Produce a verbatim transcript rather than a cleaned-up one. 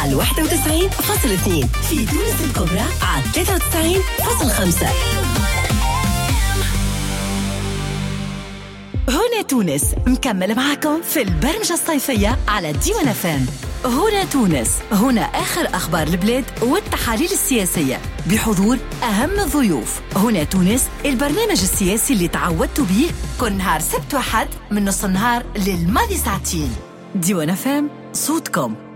على واحد وتسعين فاصلة اثنين، في تونس الكبرى على ثلاثة وتسعين فاصلة خمسة. هنا تونس مكمل معكم في البرمجة الصيفية على ديوان اف ام. هنا تونس، هنا آخر أخبار البلاد والتحاليل السياسية بحضور أهم الضيوف. هنا تونس، البرنامج السياسي اللي تعودتوا به كل نهار سبت وحد من نص النهار للماضي ساعتين. ديوان اف ام، صوتكم.